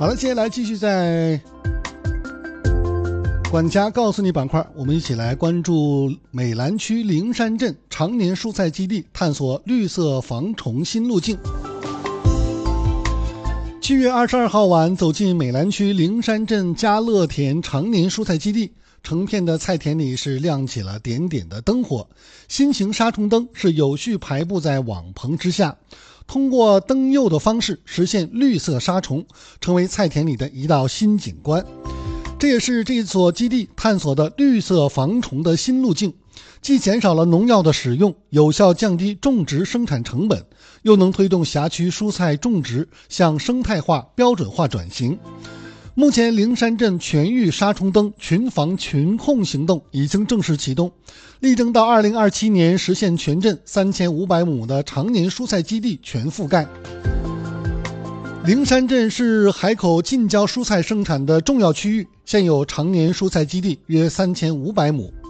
好了，接下来继续在管家告诉你板块，我们一起来关注美兰区灵山镇常年蔬菜基地，探索绿色防虫新路径。7月22号晚，走进美兰区灵山镇家乐田常年蔬菜基地，成片的菜田里是亮起了点点的灯火，新型杀虫灯是有序排布在网棚之下，通过灯诱的方式实现绿色杀虫，成为菜田里的一道新景观。这也是这所基地探索的绿色防虫的新路径，既减少了农药的使用，有效降低种植生产成本，又能推动辖区蔬菜种植向生态化标准化转型。目前灵山镇全域杀虫灯群防群控行动已经正式启动，力争到2027年实现全镇3500亩的常年蔬菜基地全覆盖。灵山镇是海口近郊蔬菜生产的重要区域，现有常年蔬菜基地约3500亩。